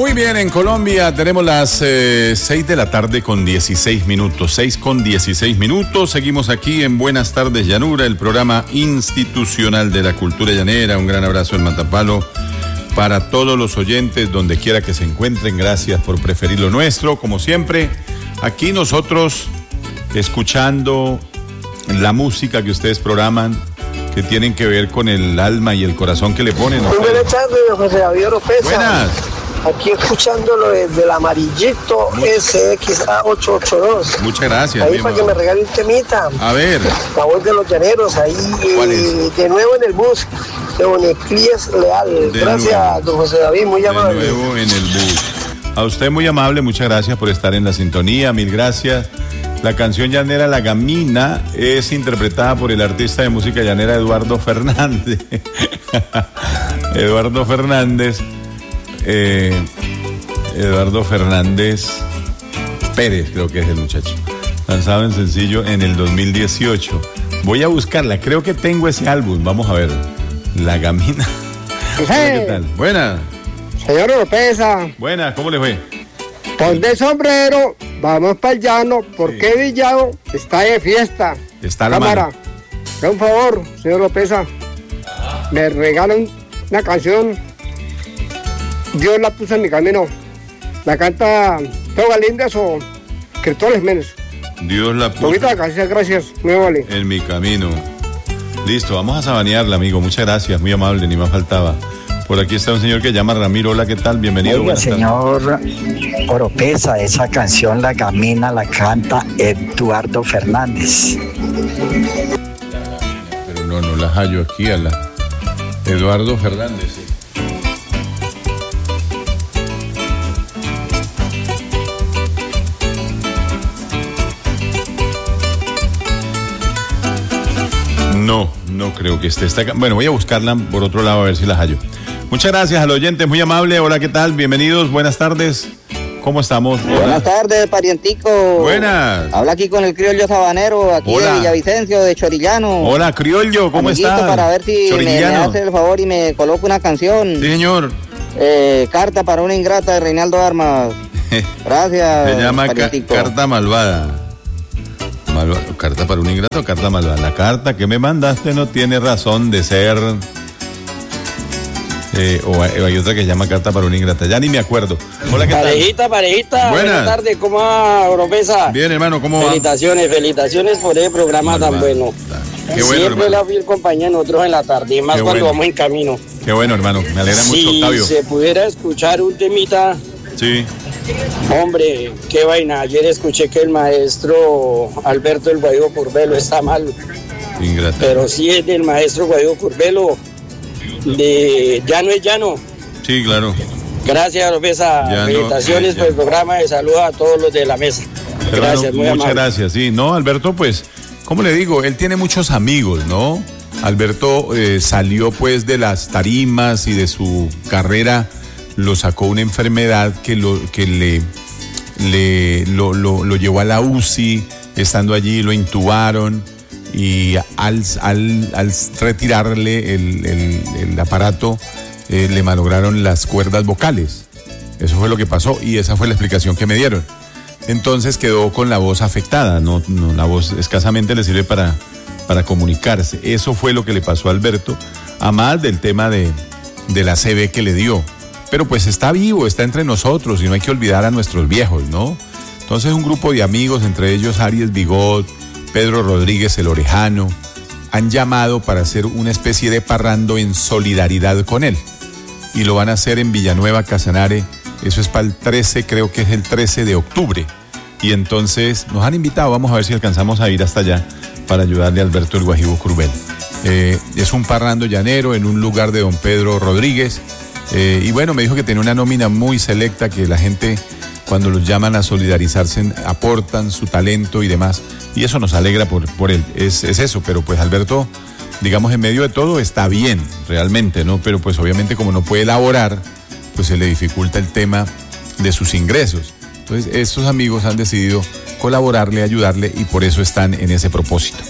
Muy bien, en Colombia tenemos las 6 de la tarde con 16 minutos. 6 con 16 minutos. Seguimos aquí en Buenas Tardes Llanura, el programa institucional de la cultura llanera. Un gran abrazo en Matapalo para todos los oyentes, donde quiera que se encuentren. Gracias por preferir lo nuestro. Como siempre, aquí nosotros escuchando la música que ustedes programan, que tienen que ver con el alma y el corazón que le ponen. Muy buenas tardes, José Javier Oropesa. Buenas. Aquí escuchándolo desde el amarillito SXA882. Muchas gracias. Ahí para que me regale un temita. A ver. La voz de los llaneros, ahí. ¿Cuál es? De nuevo en el bus, de Boneclíes Leal. Gracias, don José David, muy amable. De nuevo en el bus. A usted muy amable, muchas gracias por estar en la sintonía, mil gracias. La canción llanera La Gamina es interpretada por el artista de música llanera Eduardo Fernández. Eduardo Fernández Pérez, creo que es el muchacho. Lanzado en sencillo en el 2018. Voy a buscarla, creo que tengo ese álbum. Vamos a ver. La Gamina. ¿Qué tal? Buenas. Señor Oropesa. Buenas, ¿cómo le fue? Ponte sombrero, vamos para el llano, porque sí. Villado está de fiesta. Está la cámara. Mano. Da un favor, señor Oropesa. Me regalan una canción. Dios la puso en mi camino. La canta Teo Galíndez o Cristóbal Jiménez. Dios la puso. Poquita canción, gracias, muy vale. En mi camino. Listo, vamos a sabanearla, amigo. Muchas gracias, muy amable, ni más faltaba. Por aquí está un señor que llama Ramiro. Hola, ¿qué tal? Bienvenido. Oiga, señor Oropesa, esa canción La Gamina la canta Eduardo Fernández. Pero no la hallo aquí a la Eduardo Fernández. No creo que esté. Bueno, voy a buscarla por otro lado a ver si la hallo. Muchas gracias al oyente, muy amable. Hola, ¿qué tal? Bienvenidos, buenas tardes. ¿Cómo estamos? Hola. Buenas tardes, parientico. Buenas. Habla aquí con el criollo sabanero, aquí Hola. de Villavicencio, de Chorillano. Hola, criollo, ¿cómo estás? Para ver si me hace el favor y me coloca una canción. Sí, señor. Carta para una ingrata de Reinaldo Armas. Gracias. Se llama Carta Malvada. ¿Carta para un ingrato o carta malvada? La carta que me mandaste no tiene razón de ser. O hay otra que se llama Carta para una ingrata. Ya ni me acuerdo. Hola, ¿qué tal? Parejita. Buenas tardes. ¿Cómo va, Oropesa? Bien, hermano, ¿cómo va? Felicitaciones por el programa tan bueno. Qué bueno, siempre hermano. La fiel compañía de nosotros en la tarde, más Qué cuando bueno. vamos en camino. Qué bueno, hermano. Me alegra mucho, Octavio. Si se pudiera escuchar un temita. Sí. Hombre, qué vaina. Ayer escuché que el maestro Alberto el Guaidó Curbelo está mal. Ingrata. Pero sí es del maestro Guaidó Curbelo, de Llano es Llano. Sí, claro. Gracias, Oropesa. Felicitaciones por el programa y saludos a todos los de la mesa. Hermano, gracias, muy muchas amable. gracias. Sí, no, Alberto, pues, ¿cómo le digo? Él tiene muchos amigos, ¿no? Alberto salió pues de las tarimas y de su carrera. Lo sacó una enfermedad que lo llevó a la UCI. Estando allí lo intubaron y al retirarle el aparato le malograron las cuerdas vocales. Eso fue lo que pasó y esa fue la explicación que me dieron. Entonces quedó con la voz afectada, no la voz escasamente le sirve para comunicarse. Eso fue lo que le pasó a Alberto, a más del tema de la CB que le dio. Pero pues está vivo, está entre nosotros y no hay que olvidar a nuestros viejos, ¿no? Entonces un grupo de amigos, entre ellos Aries Bigot, Pedro Rodríguez el Orejano, han llamado para hacer una especie de parrando en solidaridad con él. Y lo van a hacer en Villanueva, Casanare. Eso es para el 13, creo que es el 13 de octubre. Y entonces nos han invitado, vamos a ver si alcanzamos a ir hasta allá para ayudarle a Alberto el Guajibo Curbel. Es un parrando llanero en un lugar de don Pedro Rodríguez. Y bueno, me dijo que tiene una nómina muy selecta, que la gente cuando los llaman a solidarizarse aportan su talento y demás, y eso nos alegra por él, es eso. Pero pues Alberto, digamos, en medio de todo está bien realmente, ¿no? Pero pues obviamente como no puede elaborar, pues se le dificulta el tema de sus ingresos. Entonces estos amigos han decidido colaborarle, ayudarle, y por eso están en ese propósito.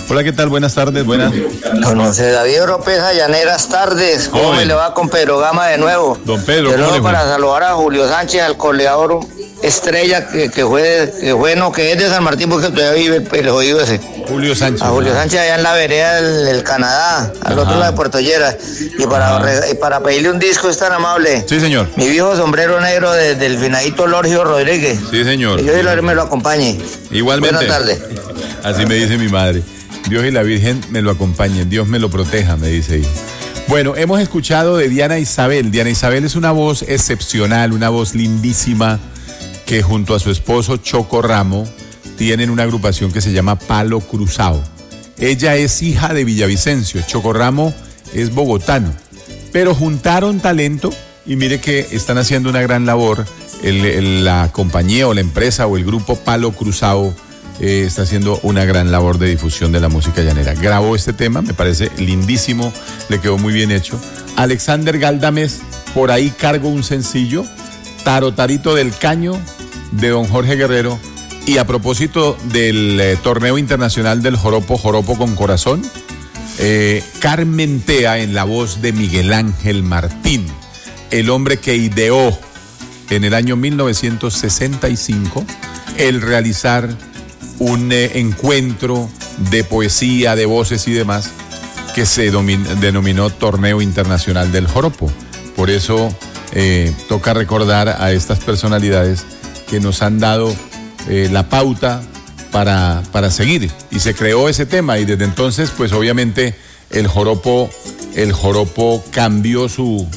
Hola, ¿qué tal? Buenas tardes, buenas. Don José David Oropesa, llaneras tardes. ¿Cómo Hoy. me le va con Pedro Gama de nuevo? Don Pedro, de ¿cómo nuevo le fue? para saludar a Julio Sánchez, al coleador estrella que es de San Martín, porque todavía vive el jodido ese. Julio Sánchez. A Julio Sánchez allá en la vereda del Canadá, al Ajá. otro lado de Puerto Lleras. Y para pedirle un disco es tan amable. Sí, señor. Mi viejo sombrero negro del finadito Lorgio Rodríguez. Sí, señor. Que Dios y la Virgen me lo acompañe. Igualmente. Buenas tardes. Así me dice mi madre. Dios y la Virgen me lo acompañen, Dios me lo proteja, me dice ella. Bueno, hemos escuchado de Diana Isabel. Diana Isabel es una voz excepcional, una voz lindísima, que junto a su esposo Choco Ramo tienen una agrupación que se llama Palo Cruzado. Ella es hija de Villavicencio, Choco Ramo es bogotano, pero juntaron talento y mire que están haciendo una gran labor. La compañía o la empresa o el grupo Palo Cruzado está haciendo una gran labor de difusión de la música llanera. Grabó este tema, me parece lindísimo, le quedó muy bien hecho. Alexander Galdames, por ahí cargo un sencillo, Tarotarito del Caño, de don Jorge Guerrero. Y a propósito del torneo internacional del joropo, Joropo con Corazón, Carmen Tea en la voz de Miguel Ángel Martín, el hombre que ideó en el año 1965 el realizar un encuentro de poesía, de voces y demás, que se denominó Torneo Internacional del Joropo. Por eso toca recordar a estas personalidades que nos han dado la pauta para seguir. Y se creó ese tema y desde entonces, pues obviamente el joropo cambió su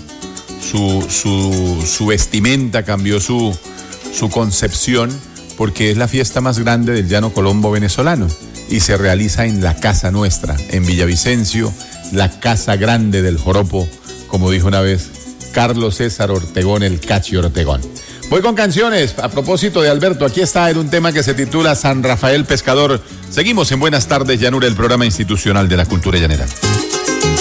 vestimenta, cambió su concepción, porque es la fiesta más grande del llano colombo venezolano y se realiza en la casa nuestra, en Villavicencio, la casa grande del joropo, como dijo una vez Carlos César Ortegón, el Cachi Ortegón. Voy con canciones. A propósito de Alberto, aquí está un tema que se titula San Rafael Pescador. Seguimos en Buenas Tardes Llanura, el programa institucional de la cultura llanera.